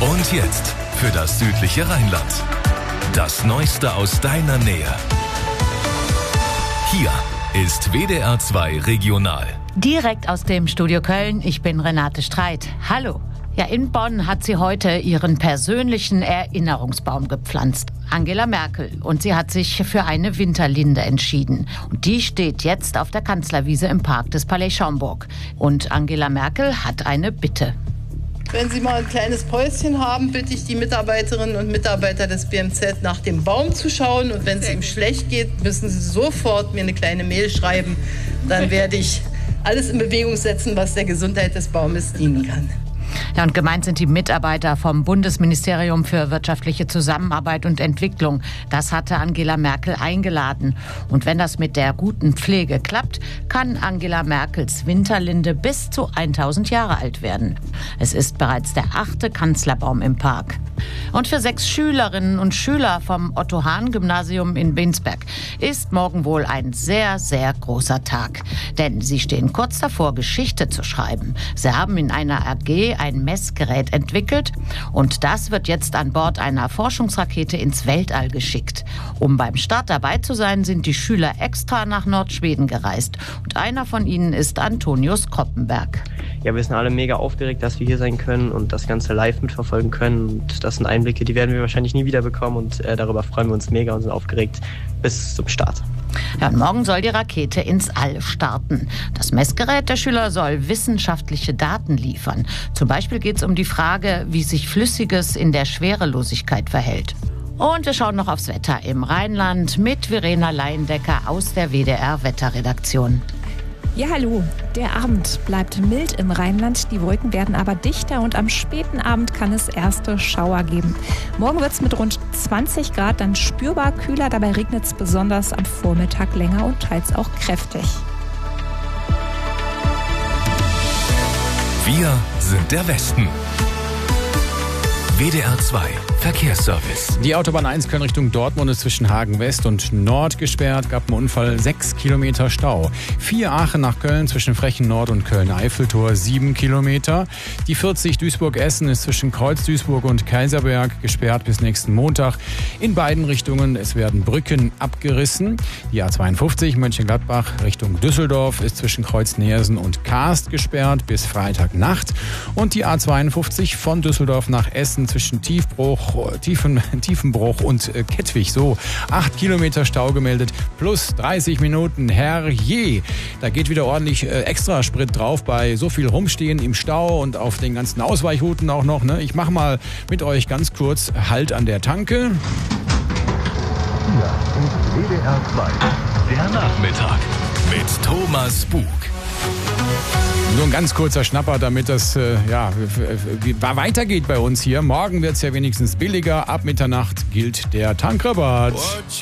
Und jetzt für das südliche Rheinland. Das Neueste aus deiner Nähe. Hier ist WDR 2 Regional. Direkt aus dem Studio Köln, ich bin Renate Streit. Hallo. Ja, in Bonn hat sie heute ihren persönlichen Erinnerungsbaum gepflanzt. Angela Merkel. Und sie hat sich für eine Winterlinde entschieden. Und die steht jetzt auf der Kanzlerwiese im Park des Palais Schaumburg. Und Angela Merkel hat eine Bitte. Wenn Sie mal ein kleines Päuschen haben, bitte ich die Mitarbeiterinnen und Mitarbeiter des BMZ nach dem Baum zu schauen. Und wenn es ihm schlecht geht, müssen Sie sofort mir eine kleine Mail schreiben. Dann werde ich alles in Bewegung setzen, was der Gesundheit des Baumes dienen kann. Ja, und gemeint sind die Mitarbeiter vom Bundesministerium für wirtschaftliche Zusammenarbeit und Entwicklung. Das hatte Angela Merkel eingeladen. Und wenn das mit der guten Pflege klappt, kann Angela Merkels Winterlinde bis zu 1000 Jahre alt werden. Es ist bereits der 8. Kanzlerbaum im Park. Und für 6 Schülerinnen und Schüler vom Otto-Hahn-Gymnasium in Binsberg ist morgen wohl ein sehr, sehr großer Tag. Denn sie stehen kurz davor, Geschichte zu schreiben. Sie haben in einer AG ein Messgerät entwickelt und das wird jetzt an Bord einer Forschungsrakete ins Weltall geschickt. Um beim Start dabei zu sein, sind die Schüler extra nach Nordschweden gereist. Und einer von ihnen ist Antonius Koppenberg. Ja, wir sind alle mega aufgeregt, dass wir hier sein können und das Ganze live mitverfolgen können. Und das sind Einblicke, die werden wir wahrscheinlich nie wieder bekommen. Und darüber freuen wir uns mega und sind aufgeregt bis zum Start. Ja, und morgen soll die Rakete ins All starten. Das Messgerät der Schüler soll wissenschaftliche Daten liefern. Zum Beispiel geht es um die Frage, wie sich Flüssiges in der Schwerelosigkeit verhält. Und wir schauen noch aufs Wetter im Rheinland mit Verena Leindecker aus der WDR-Wetterredaktion. Ja, hallo. Der Abend bleibt mild im Rheinland, die Wolken werden aber dichter und am späten Abend kann es erste Schauer geben. Morgen wird es mit rund 20 Grad dann spürbar kühler, dabei regnet es besonders am Vormittag länger und teils auch kräftig. Wir sind der Westen. WDR 2 Verkehrsservice. Die Autobahn 1 Köln Richtung Dortmund ist zwischen Hagen West und Nord gesperrt. Gab einen Unfall, 6 Kilometer Stau. 4 Aachen nach Köln zwischen Frechen Nord und Köln-Eiffeltor, 7 Kilometer. Die 40 Duisburg-Essen ist zwischen Kreuz-Duisburg und Kaiserberg gesperrt bis nächsten Montag. In beiden Richtungen, es werden Brücken abgerissen. Die A52 Mönchengladbach Richtung Düsseldorf ist zwischen Kreuz-Neersen und Kaast gesperrt bis Freitagnacht. Und die A52 von Düsseldorf nach Essen zwischen Tiefenbruch und Kettwig. So, 8 Kilometer Stau gemeldet, plus 30 Minuten. Herrje, da geht wieder ordentlich Extrasprit drauf bei so viel Rumstehen im Stau und auf den ganzen Ausweichrouten auch noch. Ne? Ich mache mal mit euch ganz kurz Halt an der Tanke. Hier ist WDR 2. Der Nachmittag mit Thomas Bug. Nur ein ganz kurzer Schnapper, damit das weitergeht bei uns hier. Morgen wird es ja wenigstens billiger. Ab Mitternacht gilt der Tankrabatt.